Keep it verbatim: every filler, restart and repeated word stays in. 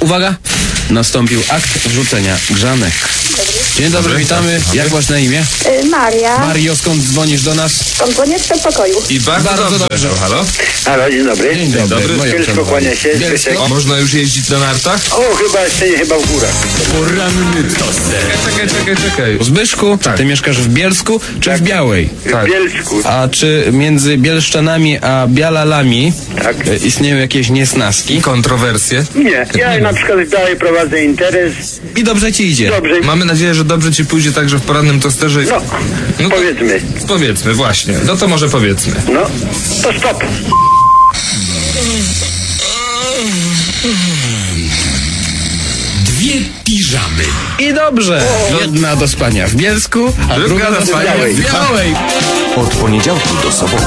Uwaga! Nastąpił akt wrzucenia grzanek. Dzień dobry, Dobry, witamy. dobry. Jak masz na imię? Y, Maria. Mario, skąd dzwonisz do nas? Komponię z przedpokoju. I bardzo, Bardzo dobrze. dobrze. O, halo? Halo, dzień dobry. Dzień dobry. dobry. Moje Bielsko, przemówienie. kłania się, Bielsko. Zbyszek. O, można już jeździć na nartach? O, chyba jeszcze nie, chyba w górach. Poranny toster. Czekaj, czekaj, czekaj. Zbyszku, Tak. ty mieszkasz w Bielsku czy w Białej? Tak. W Bielsku. A czy między Bielszczanami a Bialalami Tak. e, istnieją jakieś niesnaski? Kontrowersje? Nie, ja na przykład dalej prowadzę interes. I dobrze ci idzie. Dobrze. Mamy nadzieję, że dobrze ci pójdzie także w porannym tosterze. No, No to- powiedzmy. Powiedzmy, właśnie. No to może powiedzmy. No, to stop. Dwie piżamy. I dobrze. Jedna do spania w Bielsku, a Druga druga do do spania spania w w Białej. Od poniedziałku do soboty